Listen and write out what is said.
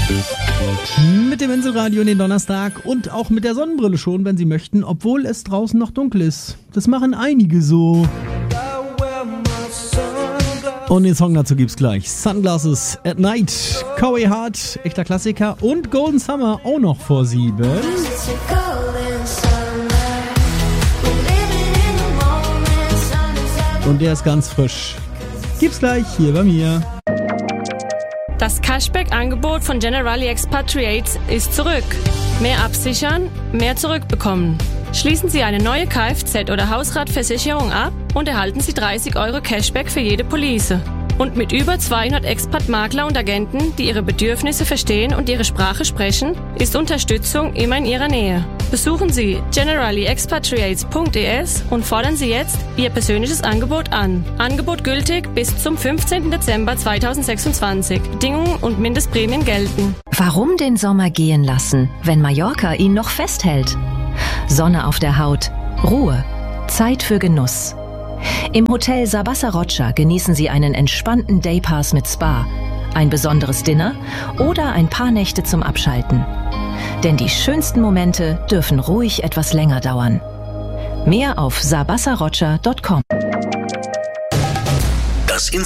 Mit dem Inselradio in den Donnerstag und auch mit der Sonnenbrille schon, wenn Sie möchten, obwohl es draußen noch dunkel ist. Das machen einige so. Und den Song dazu gibt's gleich. Sunglasses at Night, Corey Hart, echter Klassiker und Golden Summer auch noch vor 7. Und der ist ganz frisch. Gibt's gleich hier bei mir. Das Cashback-Angebot von Generali Expatriates ist zurück. Mehr absichern, mehr zurückbekommen. Schließen Sie eine neue Kfz- oder Hausratversicherung ab und erhalten Sie 30 € Cashback für jede Police. Und mit über 200 Expat-Makler und Agenten, die Ihre Bedürfnisse verstehen und Ihre Sprache sprechen, ist Unterstützung immer in Ihrer Nähe. Besuchen Sie generaliexpatriates.es und fordern Sie jetzt Ihr persönliches Angebot an. Angebot gültig bis zum 15. Dezember 2026. Bedingungen und Mindestprämien gelten. Warum den Sommer gehen lassen, wenn Mallorca ihn noch festhält? Sonne auf der Haut, Ruhe, Zeit für Genuss. Im Hotel Sabasa Rocha genießen Sie einen entspannten Daypass mit Spa, ein besonderes Dinner oder ein paar Nächte zum Abschalten. Denn die schönsten Momente dürfen ruhig etwas länger dauern. Mehr auf sabasarocha.com.